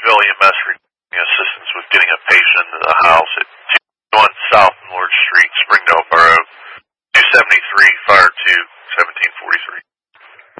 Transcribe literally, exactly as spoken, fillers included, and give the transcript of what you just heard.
Marysville E M S requesting assistance with getting a patient into the house at two one South Lord Street, Springdale Borough. two seventy-three, Fire two, seventeen forty-three.